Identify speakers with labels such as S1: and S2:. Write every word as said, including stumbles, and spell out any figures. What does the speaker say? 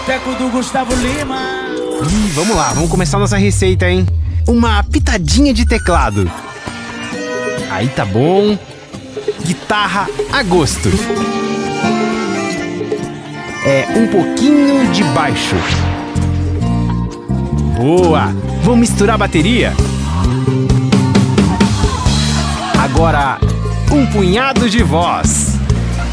S1: Teco do Gustavo Lima.
S2: Ih, vamos lá, vamos começar nossa receita, hein? Uma pitadinha de teclado. Aí tá bom. Guitarra a gosto. É um pouquinho de baixo. Boa! Vamos misturar a bateria? Agora, um punhado de voz.